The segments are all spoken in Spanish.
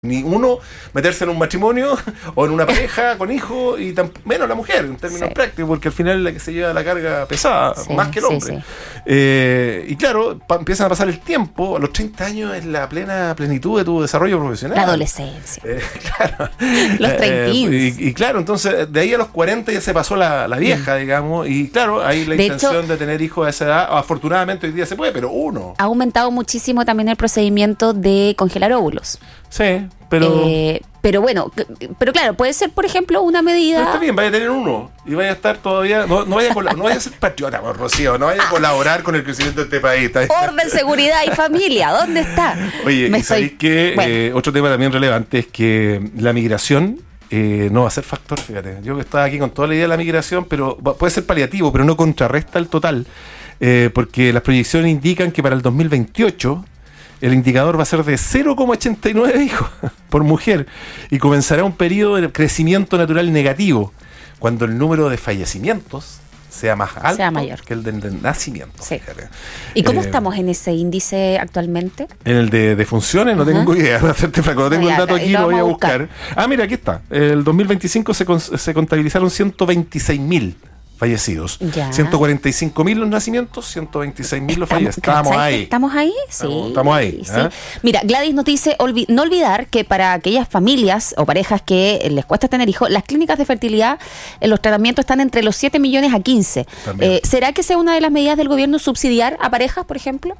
Ni uno meterse en un matrimonio o en una pareja con hijos y menos la mujer en términos prácticos, porque al final es la que se lleva la carga pesada, más que el hombre. Y claro, empiezan a pasar el tiempo, a los 30 años es la plenitud de tu desarrollo profesional. La adolescencia. Claro. Los 30. Y claro, entonces de ahí a los 40 ya se pasó la vieja, digamos, y claro, ahí la intención de tener hijos a esa edad, afortunadamente hoy día se puede, pero uno. Ha aumentado muchísimo también el procedimiento de congelar óvulos. Sí, pero... pero bueno, pero claro, puede ser, por ejemplo, una medida... Pero está bien, vaya a tener uno y vaya a estar todavía... No vaya a ser patriota, Rocío, no vaya a colaborar con el crecimiento de este país. Orden, seguridad y familia, ¿dónde está? Oye, y sabéis que otro tema también relevante es que la migración... no va a ser factor, fíjate. Yo que estaba aquí con toda la idea de la migración, pero puede ser paliativo, pero no contrarresta el total, porque las proyecciones indican que para el 2028... el indicador va a ser de 0,89 hijos por mujer y comenzará un periodo de crecimiento natural negativo cuando el número de fallecimientos sea más alto, sea mayor que el de nacimientos. Sí. ¿Y cómo estamos en ese índice actualmente? En el de defunciones no tengo idea, de hacerte flaco, no tengo el dato aquí, lo voy a buscar. Mira, aquí está. El 2025 se contabilizaron 126.000 fallecidos. 145.000 los nacimientos, 126.000 los fallecidos. Estamos ahí. ¿Estamos ahí? Sí. Estamos ahí. Sí. Mira, Gladys nos dice no olvidar que para aquellas familias o parejas que les cuesta tener hijos, las clínicas de fertilidad, los tratamientos están entre los 7 millones a 15. ¿Será que sea una de las medidas del gobierno subsidiar a parejas, por ejemplo?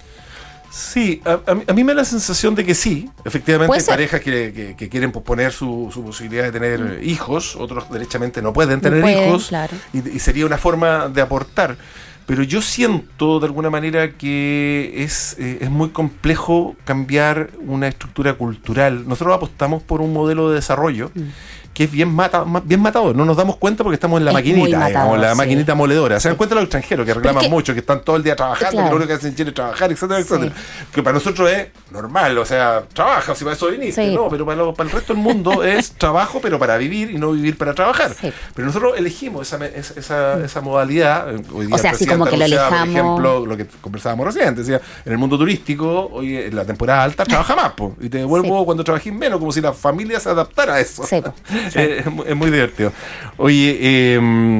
Sí, a mí me da la sensación de que sí. Efectivamente hay parejas que quieren posponer su posibilidad de tener hijos, otros derechamente no pueden tener hijos, claro. y sería una forma de aportar. Pero yo siento de alguna manera que es muy complejo cambiar una estructura cultural. Nosotros apostamos por un modelo de desarrollo que es bien matador. No nos damos cuenta porque estamos en la maquinita, digamos, la maquinita moledora. Se dan cuenta los extranjeros que reclaman mucho, que están todo el día trabajando, que lo único que hacen en Chile es trabajar, etcétera, etcétera. Que para nosotros es normal, o sea, trabaja, si para eso viniste, no, pero para el resto del mundo es trabajo, pero para vivir y no vivir para trabajar. Pero nosotros elegimos esa modalidad. Hoy día, o sea, así como que lo elijamos. Por ejemplo, lo que conversábamos recién, decía, en el mundo turístico, hoy en la temporada alta trabaja más, y te devuelvo cuando trabajís menos, como si la familia se adaptara a eso. Es muy divertido. Oye,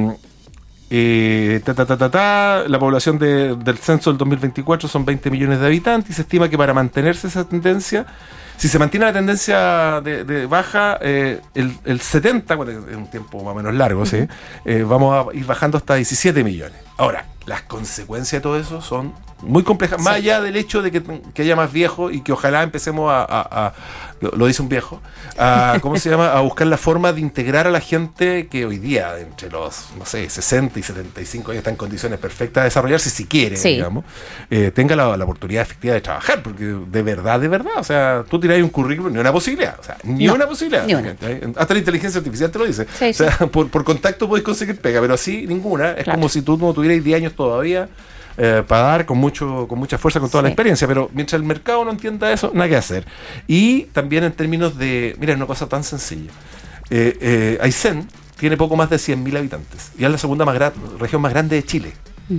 la población del censo del 2024 son 20 millones de habitantes y se estima que para mantenerse esa tendencia, si se mantiene la tendencia de baja, el 70, es un tiempo más o menos largo, ¿sí? Vamos a ir bajando hasta 17 millones. Ahora, las consecuencias de todo eso son muy complejas, más allá del hecho de que haya más viejos y que ojalá empecemos lo dice un viejo, ¿cómo se llama? A buscar la forma de integrar a la gente que hoy día, entre los, 60 y 75 años, está en condiciones perfectas de desarrollarse, si quiere, digamos, tenga la oportunidad efectiva de trabajar, porque de verdad, o sea, tú tiras un currículum, ni una posibilidad, o sea, ni una posibilidad. Hasta la inteligencia artificial te lo dice. O sea, por contacto podés conseguir pega, pero así ninguna. Es como si tú no tuvieras 10 años todavía para dar con mucha fuerza, con toda la experiencia, pero mientras el mercado no entienda eso, nada que hacer. Y también en términos de, mira, una cosa tan sencilla, Aysén tiene poco más de 100.000 habitantes y es la segunda región más grande de Chile.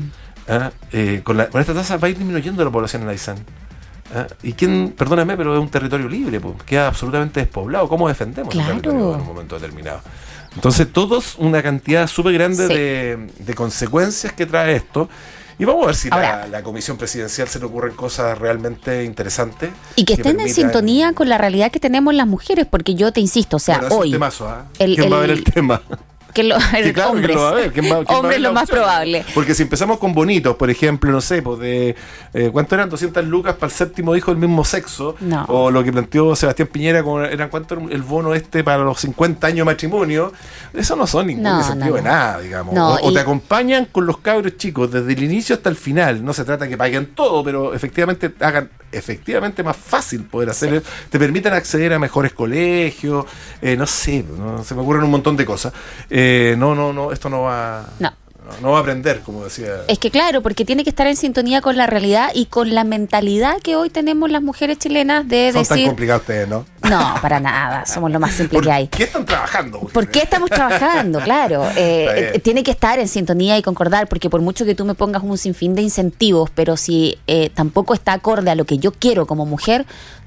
Con esta tasa va a ir disminuyendo la población en Aysén. ¿Y quién, perdóname, pero es un territorio libre, queda absolutamente despoblado? ¿Cómo defendemos el territorio en un momento determinado? Entonces, todos una cantidad súper grande de consecuencias que trae esto. Y vamos a ver si la comisión presidencial se le ocurren cosas realmente interesantes. Y que estén en sintonía con la realidad que tenemos las mujeres, porque yo te insisto, o sea, hoy... ¿Quién va a ver el tema? Claro, hombres. Que lo va a ver. Hombres es lo más probable. Porque si empezamos con bonitos, por ejemplo, no sé, pues de ¿cuánto eran? 200 lucas para el séptimo hijo del mismo sexo. No. O lo que planteó Sebastián Piñera, eran ¿cuánto el bono para los 50 años de matrimonio? Eso no son ningún sentido de nada, digamos. O te acompañan con los cabros chicos desde el inicio hasta el final. No se trata de que paguen todo, pero efectivamente hagan más fácil poder hacer, te permiten acceder a mejores colegios, no sé, se me ocurren un montón de cosas. Esto no va a aprender, como decía. Es que claro, porque tiene que estar en sintonía con la realidad y con la mentalidad que hoy tenemos las mujeres chilenas de Son decir... tan complicados ustedes, ¿no? No, para nada, somos lo más simple que hay. ¿Por qué están trabajando? ¿Por qué estamos trabajando? Claro, tiene que estar en sintonía y concordar, porque por mucho que tú me pongas un sinfín de incentivos, pero si tampoco está acorde a lo que yo quiero como mujer,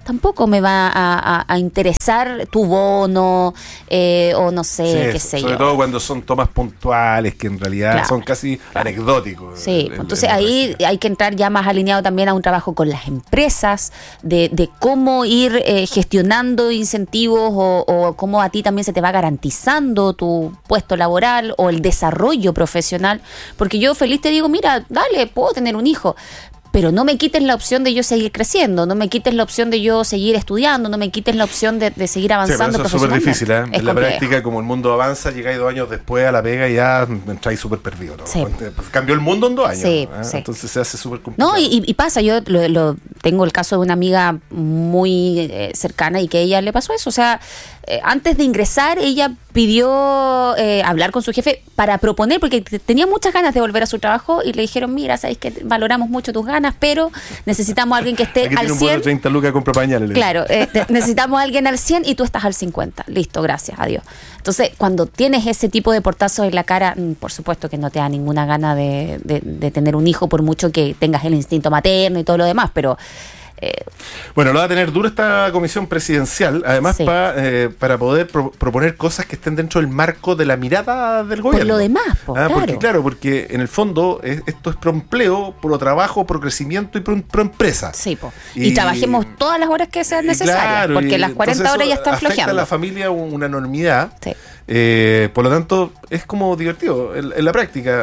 tampoco me va a interesar tu bono o no sé, qué sé yo. Sobre todo cuando son tomas puntuales que en realidad son casi anecdóticos. Sí, entonces ahí hay que entrar ya más alineado también a un trabajo con las empresas, de cómo ir gestionando incentivos o cómo a ti también se te va garantizando tu puesto laboral o el desarrollo profesional, porque yo feliz te digo, mira, dale, puedo tener un hijo, pero no me quites la opción de yo seguir creciendo, no me quites la opción de yo seguir estudiando, no me quites la opción de seguir avanzando profesionalmente. Es súper difícil, ¿eh? En la práctica, como el mundo avanza, llegáis 2 años después a la pega y ya entráis súper perdido, ¿no? Sí. Pues cambió el mundo en 2 años. Sí, ¿eh? sí. Entonces se hace súper complicado. No, y pasa, yo tengo el caso de una amiga muy cercana y que a ella le pasó eso, o sea, antes de ingresar ella pidió hablar con su jefe para proponer, porque tenía muchas ganas de volver a su trabajo y le dijeron, mira, sabes que valoramos mucho tus ganas, pero necesitamos a alguien que esté aquí al 100. Un bono de 30 lucas compra pañales. Claro, necesitamos a alguien al 100 y tú estás al 50. Listo, gracias, adiós. Entonces, cuando tienes ese tipo de portazos en la cara, por supuesto que no te da ninguna gana de tener un hijo, por mucho que tengas el instinto materno y todo lo demás, pero... Bueno, lo va a tener duro esta comisión presidencial, además para poder proponer cosas que estén dentro del marco de la mirada del gobierno. Por lo demás, claro. Porque en el fondo esto es pro empleo, pro trabajo, pro crecimiento y pro empresa. Sí, y trabajemos todas las horas que sean necesarias, porque las 40 horas ya están flojeando. Afecta a la familia una enormidad. Sí. Por lo tanto, es como divertido en la práctica.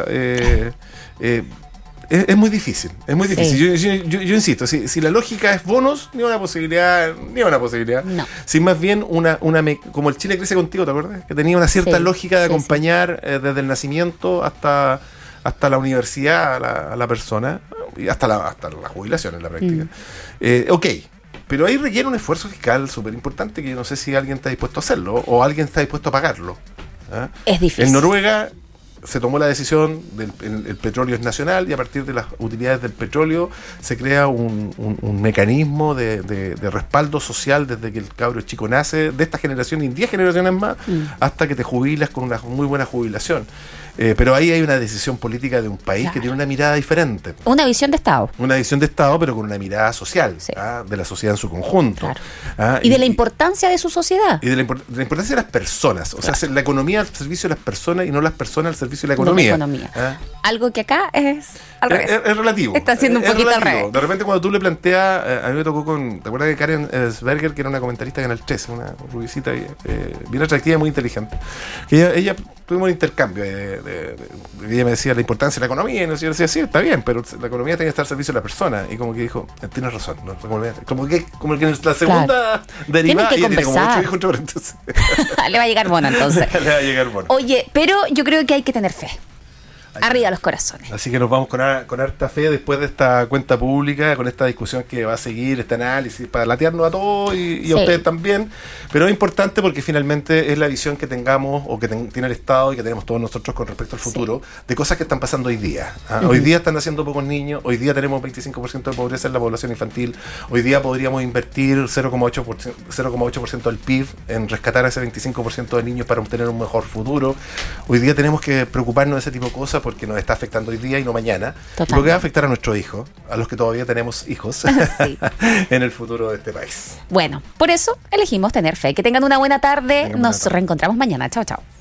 Es muy difícil, es muy difícil. Sí. Yo insisto, si la lógica es bonos, ni una posibilidad. No. Si más bien como el Chile Crece Contigo, ¿te acuerdas? Que tenía una cierta lógica de acompañar desde el nacimiento hasta la universidad a la persona y hasta la jubilación en la práctica. Ok, pero ahí requiere un esfuerzo fiscal súper importante que yo no sé si alguien está dispuesto a hacerlo o alguien está dispuesto a pagarlo. Es difícil. En Noruega se tomó la decisión el petróleo es nacional y a partir de las utilidades del petróleo se crea un mecanismo de respaldo social desde que el cabro chico nace, de esta generación y en 10 generaciones más, hasta que te jubilas con una muy buena jubilación. Pero ahí hay una decisión política de un país que tiene una mirada diferente. Una visión de Estado. Una visión de Estado, pero con una mirada social, de la sociedad en su conjunto. Claro. Y de la importancia de su sociedad. Y de la importancia de las personas. O sea, la economía al servicio de las personas y no las personas al servicio de la economía. Algo que acá es al revés. Es relativo. Está haciendo un poquito al revés. De repente cuando tú le planteas, a mí me tocó ¿te acuerdas de Karen Sberger, que era una comentarista en Canal 13, una rubicita bien atractiva y muy inteligente? Que ella tuvimos un intercambio ella me decía la importancia de la economía y yo decía, sí, está bien, pero la economía tiene que estar al servicio de la persona. Y como que dijo, tienes razón, ¿no? como que en la segunda derivada ella tiene como 8 hijos entre paréntesis. Le va a llegar bono entonces. Le va a llegar bono. Oye, pero yo creo que hay que tener fe. Arriba los corazones. Así que nos vamos con harta fe después de esta cuenta pública, con esta discusión que va a seguir, este análisis, para latearnos a todos y a ustedes también. Pero es importante porque finalmente es la visión que tengamos o que tiene el Estado y que tenemos todos nosotros con respecto al futuro, de cosas que están pasando hoy día. Hoy día están naciendo pocos niños, hoy día tenemos 25% de pobreza en la población infantil, hoy día podríamos invertir 0,8% del PIB en rescatar a ese 25% de niños para obtener un mejor futuro. Hoy día tenemos que preocuparnos de ese tipo de cosas porque nos está afectando hoy día y no mañana. Totalmente. Porque va a afectar a nuestros hijos, a los que todavía tenemos hijos en el futuro de este país. Bueno, por eso elegimos tener fe. Que tengan una buena tarde. Nos reencontramos mañana. Chao, chao.